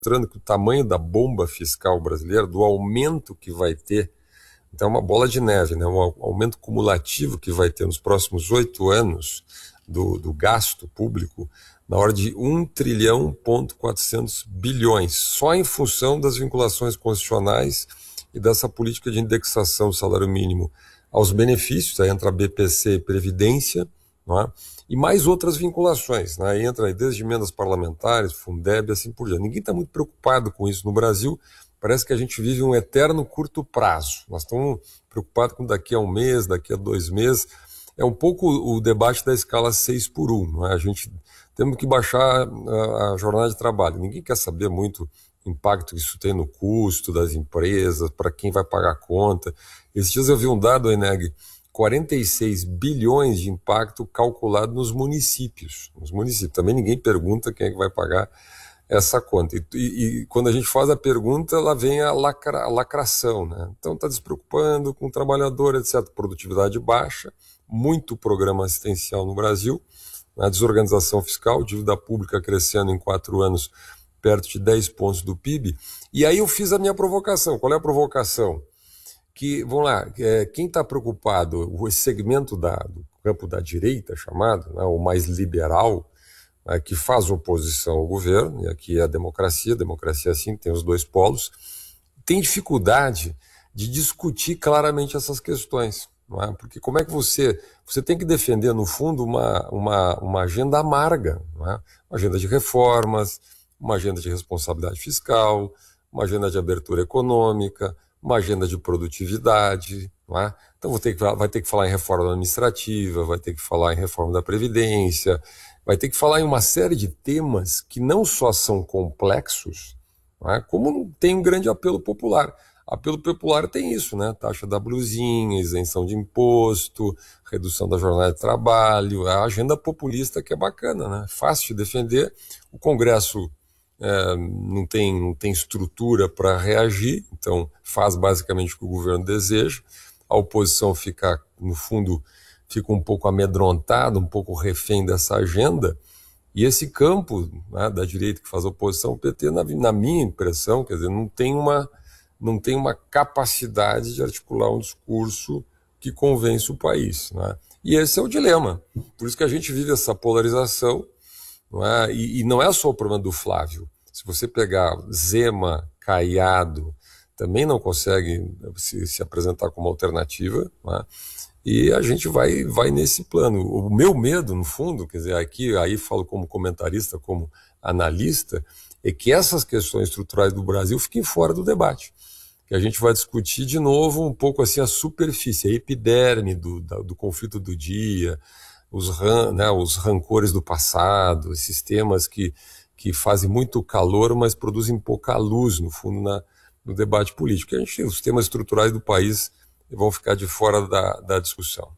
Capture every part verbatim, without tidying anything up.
mostrando que o tamanho da bomba fiscal brasileira, do aumento que vai ter, então é uma bola de neve, né? Um aumento cumulativo que vai ter nos próximos oito anos do, do gasto público, na hora de um trilhão ponto quatrocentos bilhões, só em função das vinculações constitucionais e dessa política de indexação do salário mínimo aos benefícios, aí entra B P C e Previdência, não é? E mais outras vinculações, né? Aí entra aí desde emendas parlamentares, Fundeb e assim por diante. Ninguém está muito preocupado com isso no Brasil, parece que a gente vive um eterno curto prazo. Nós estamos preocupados com daqui a um mês, daqui a dois meses. É um pouco o debate da escala seis por um, não é? A gente temos que baixar a, a jornada de trabalho. Ninguém quer saber muito o impacto que isso tem no custo das empresas, para quem vai pagar a conta. Esses dias eu vi um dado, Eneg, quarenta e seis bilhões de impacto calculado nos municípios. Nos municípios. Também ninguém pergunta quem é que vai pagar essa conta. E, e, e quando a gente faz a pergunta, lá vem a, lacra, a lacração, né? Então está despreocupando com o trabalhador, etcétera. Produtividade baixa, muito programa assistencial no Brasil, a desorganização fiscal, dívida pública crescendo em quatro anos perto de dez pontos do P I B. E aí eu fiz a minha provocação. Qual é a provocação? Que, vamos lá, é, quem está preocupado, o segmento da, do campo da direita, chamado, né, o mais liberal, né, que faz oposição ao governo, e aqui é a democracia, a democracia assim, tem os dois polos, tem dificuldade de discutir claramente essas questões. Não é? Porque como é que você... Você tem que defender, no fundo, uma, uma, uma agenda amarga, não é? Uma agenda de reformas, uma agenda de responsabilidade fiscal, uma agenda de abertura econômica, uma agenda de produtividade, não é? Então vou ter que, vai ter que falar em reforma administrativa, vai ter que falar em reforma da Previdência, vai ter que falar em uma série de temas que não só são complexos, não é? Como tem um grande apelo popular. Apelo popular tem isso, né? Taxa da blusinha, isenção de imposto, redução da jornada de trabalho, a agenda populista que é bacana, né? Fácil de defender, o Congresso é, não tem, não tem estrutura para reagir, então faz basicamente o que o governo deseja, a oposição fica, no fundo, fica um pouco amedrontada, um pouco refém dessa agenda, e esse campo, né, da direita que faz oposição, o P T, na, na minha impressão, quer dizer, não tem uma... não tem uma capacidade de articular um discurso que convence o país, né? E esse é o dilema. Por isso que a gente vive essa polarização, não é? E, e não é só o problema do Flávio. Se você pegar Zema, Caiado, também não consegue se, se apresentar como alternativa, não é? E a gente vai, vai nesse plano. O meu medo, no fundo, quer dizer, aqui aí falo como comentarista, como analista, é que essas questões estruturais do Brasil fiquem fora do debate. Que a gente vai discutir de novo um pouco assim a superfície, a epiderme do, da, do conflito do dia, os, ran, né, os rancores do passado, esses temas que, que fazem muito calor, mas produzem pouca luz, no fundo, na, no debate político. A gente, os temas estruturais do país vão ficar de fora da, da discussão.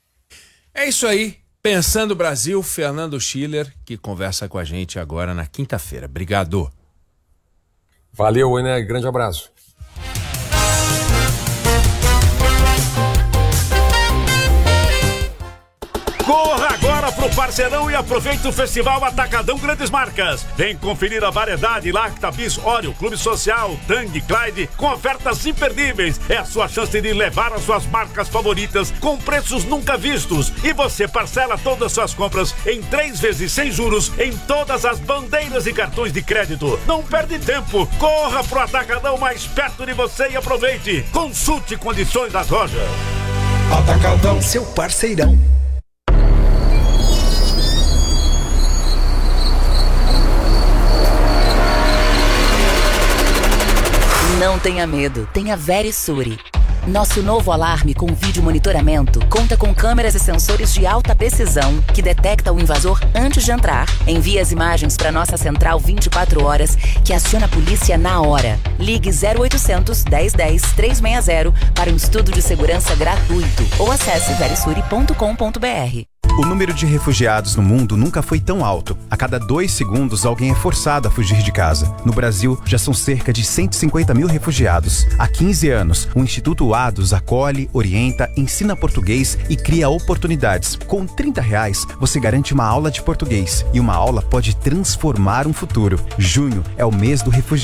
É isso aí. Pensando Brasil, Fernando Schiller, que conversa com a gente agora na quinta-feira. Obrigado. Valeu, né? Grande abraço. Corra agora pro Parceirão e aproveite o Festival Atacadão Grandes Marcas. Vem conferir a variedade Lacta, Bis, Oreo, Clube Social, Tang, Clyde, com ofertas imperdíveis. É a sua chance de levar as suas marcas favoritas com preços nunca vistos. E você parcela todas as suas compras em três vezes sem juros em todas as bandeiras e cartões de crédito. Não perde tempo. Corra pro Atacadão mais perto de você e aproveite. Consulte condições das lojas. Atacadão, seu parceirão. Não tenha medo, tenha Verisure. Nosso novo alarme com vídeo monitoramento conta com câmeras e sensores de alta precisão que detecta o invasor antes de entrar. Envia as imagens para nossa central vinte e quatro horas, que aciona a polícia na hora. Ligue zero oitocentos, dez, dez, trezentos e sessenta para um estudo de segurança gratuito ou acesse verisure ponto com ponto br. O número de refugiados no mundo nunca foi tão alto. A cada dois segundos, alguém é forçado a fugir de casa. No Brasil, já são cerca de cento e cinquenta mil refugiados. Há quinze anos, o Instituto Ados acolhe, orienta, ensina português e cria oportunidades. Com trinta reais, você garante uma aula de português. E uma aula pode transformar um futuro. Junho é o mês do refugiado.